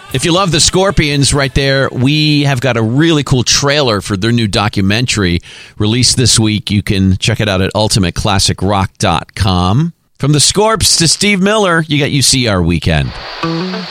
If you love the Scorpions right there, we have got a really cool trailer for their new documentary released this week. You can check it out at ultimateclassicrock.com. From the Scorps to Steve Miller, you got UCR Weekend.